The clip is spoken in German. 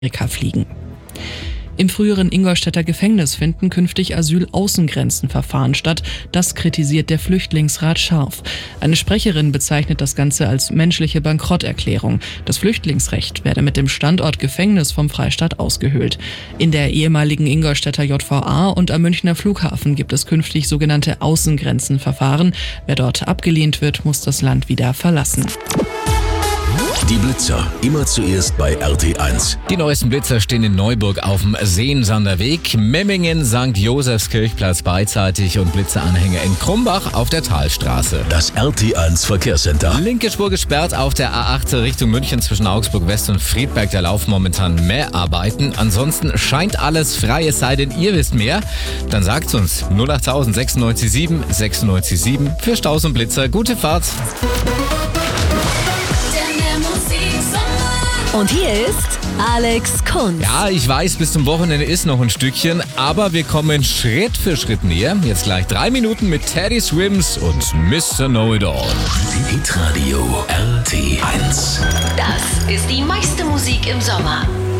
Amerika fliegen. Im früheren Ingolstädter Gefängnis finden künftig Asylaußengrenzenverfahren statt. Das kritisiert der Flüchtlingsrat scharf. Eine Sprecherin bezeichnet das Ganze als menschliche Bankrotterklärung. Das Flüchtlingsrecht werde mit dem Standort Gefängnis vom Freistaat ausgehöhlt. In der ehemaligen Ingolstädter JVA und am Münchner Flughafen gibt es künftig sogenannte Außengrenzenverfahren. Wer dort abgelehnt wird, muss das Land wieder verlassen. Die Blitzer, immer zuerst bei RT1. Die neuesten Blitzer stehen in Neuburg auf dem Seensander Weg, Memmingen, St. Josefskirchplatz beidseitig und Blitzeranhänger in Krumbach auf der Talstraße. Das RT1 Verkehrscenter. Linke Spur gesperrt auf der A8 Richtung München zwischen Augsburg West und Friedberg. Der Lauf momentan Mäharbeiten. Ansonsten scheint alles frei, es sei denn, ihr wisst mehr. Dann sagt's uns 08000 967 967 für Staus und Blitzer. Gute Fahrt. Und hier ist Alex Kunz. Ja, ich weiß, bis zum Wochenende ist noch ein Stückchen, aber wir kommen Schritt für Schritt näher. Jetzt gleich 3 Minuten mit Teddy Swims und Mr. Know-It-All. Hitradio RT1. Das ist die meiste Musik im Sommer.